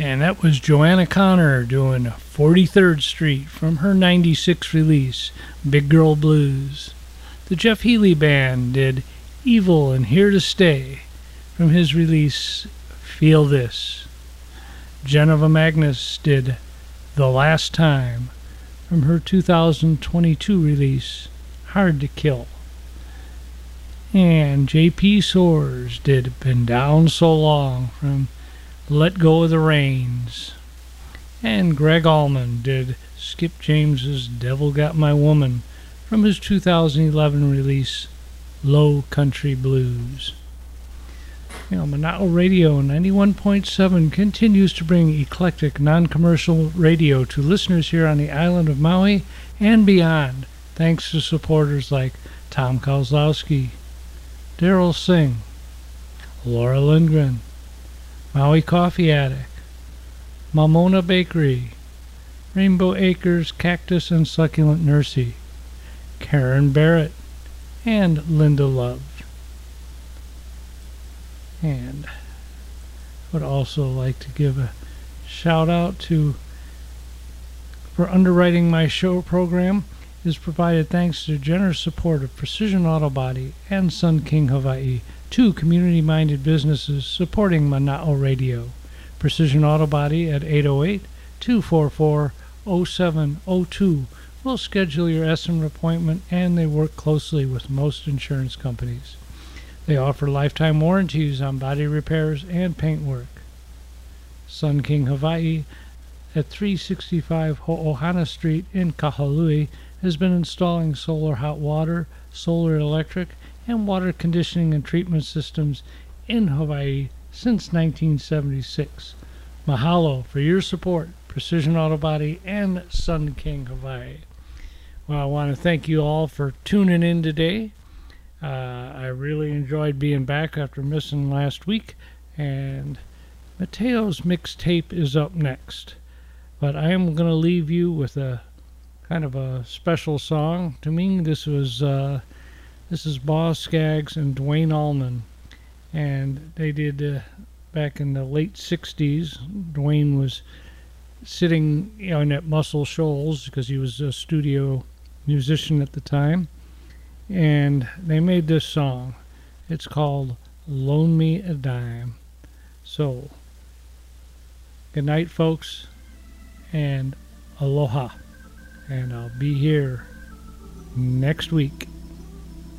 And that was Joanna Connor doing 43rd Street from her 96 release, Big Girl Blues. The Jeff Healey Band did Evil and Here to Stay from his release, Feel This. Geneva Magnus did The Last Time from her 2022 release, Hard to Kill. And J.P. Soares did Been Down So Long from Let Go of the Reins. And Greg Allman did Skip James's Devil Got My Woman from his 2011 release, Low Country Blues. Monaco Radio 91.7 continues to bring eclectic, non-commercial radio to listeners here on the island of Maui and beyond, thanks to supporters like Tom Kozlowski, Daryl Singh, Laura Lindgren, Maui Coffee Addict, Mamona Bakery, Rainbow Acres Cactus and Succulent Nursery, Karen Barrett, and Linda Love. And I would also like to give a shout out for underwriting my show program is provided thanks to generous support of Precision Auto Body and Sun King Hawaii, two community-minded businesses supporting Mana'o Radio. Precision Auto Body at 808-244-0702 will schedule your estimate appointment, and they work closely with most insurance companies. They offer lifetime warranties on body repairs and paint work. Sun King Hawaii at 365 Ho'ohana Street in Kahului has been installing solar hot water, solar electric, and water conditioning and treatment systems in Hawaii since 1976. Mahalo for your support, Precision Auto Body and Sun King Hawaii. Well, I want to thank you all for tuning in today. I really enjoyed being back after missing last week, and Mateo's mixtape is up next. But I am going to leave you with a kind of a special song. To me, this is Boz Scaggs and Dwayne Allman, and they did back in the late 60s. Dwayne was sitting at Muscle Shoals because he was a studio musician at the time, and they made this song. It's called Loan Me a Dime. So, good night, folks, and aloha. And I'll be here next week.